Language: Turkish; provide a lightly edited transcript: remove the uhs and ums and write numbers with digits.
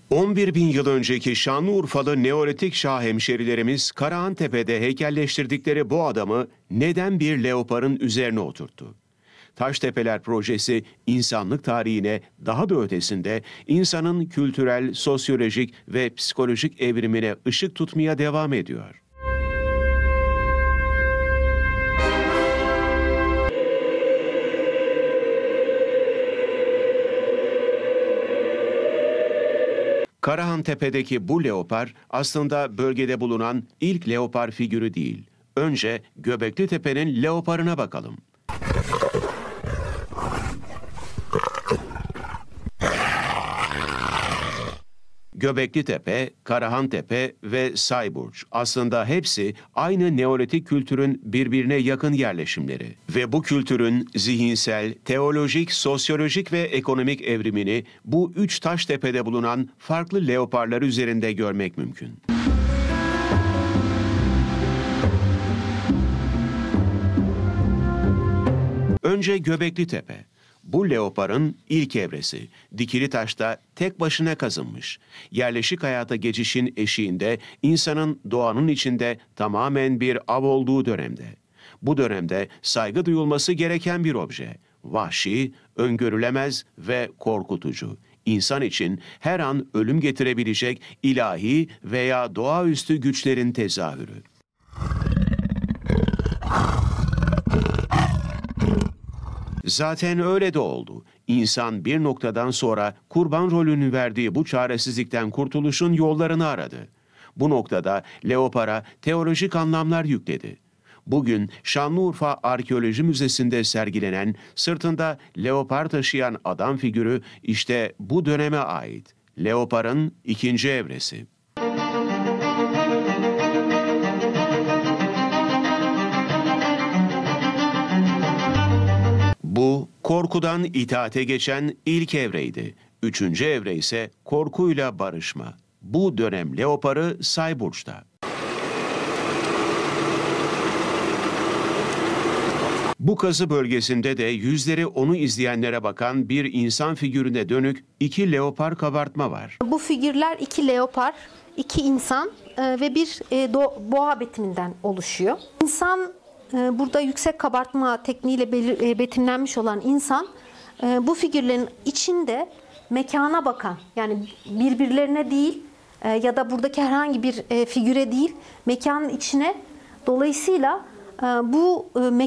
11 bin yıl önceki Şanlıurfalı Neolitik Şah hemşerilerimiz Karahantepe'de heykelleştirdikleri bu adamı neden bir leoparın üzerine oturttu? Taştepeler projesi insanlık tarihine daha da ötesinde insanın kültürel, sosyolojik ve psikolojik evrimine ışık tutmaya devam ediyor. Karahantepe'deki bu leopar aslında bölgede bulunan ilk leopar figürü değil. Önce Göbekli Tepe'nin leoparına bakalım. Göbekli Tepe, Karahantepe ve Sayburç aslında hepsi aynı Neolitik kültürün birbirine yakın yerleşimleri. Ve bu kültürün zihinsel, teolojik, sosyolojik ve ekonomik evrimini bu üç taş tepede bulunan farklı leoparlar üzerinde görmek mümkün. Önce Göbekli Tepe. Bu leoparın ilk evresi. Dikili taşta tek başına kazınmış. Yerleşik hayata geçişin eşiğinde insanın doğanın içinde tamamen bir av olduğu dönemde. Bu dönemde saygı duyulması gereken bir obje. Vahşi, öngörülemez ve korkutucu. İnsan için her an ölüm getirebilecek ilahi veya doğaüstü güçlerin tezahürü. Zaten öyle de oldu. İnsan bir noktadan sonra kurban rolünü verdiği bu çaresizlikten kurtuluşun yollarını aradı. Bu noktada leopara teolojik anlamlar yükledi. Bugün Şanlıurfa Arkeoloji Müzesi'nde sergilenen sırtında leopar taşıyan adam figürü işte bu döneme ait. Leoparın ikinci evresi. Bu, korkudan itaate geçen ilk evreydi. Üçüncü evre ise korkuyla barışma. Bu dönem leoparı Sayburç'ta. Bu kazı bölgesinde de yüzleri onu izleyenlere bakan bir insan figürüne dönük iki leopar kabartma var. Bu figürler iki leopar, iki insan ve bir boğa betiminden oluşuyor. İnsan, burada yüksek kabartma tekniğiyle betimlenmiş olan insan, bu figürlerin içinde mekana bakan, yani birbirlerine değil ya da buradaki herhangi bir figüre değil, mekanın içine, dolayısıyla bu mekan